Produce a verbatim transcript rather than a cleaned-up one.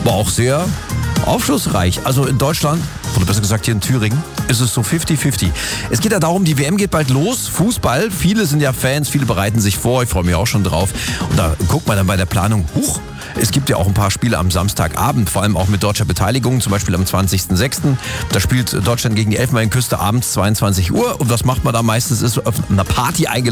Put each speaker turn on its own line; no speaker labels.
war auch sehr aufschlussreich. Also in Deutschland, oder besser gesagt hier in Thüringen, ist es so fünfzig fünfzig. Es geht ja darum, die W M geht bald los. Fußball, viele sind ja Fans, viele bereiten sich vor. Ich freue mich auch schon drauf. Und da guckt man dann bei der Planung, huch, es gibt ja auch ein paar Spiele am Samstagabend, vor allem auch mit deutscher Beteiligung, zum Beispiel am zwanzigsten sechsten Da spielt Deutschland gegen die Elfenbeinküste abends zweiundzwanzig Uhr. Und was macht man da meistens? Ist auf einer Party eingeladen.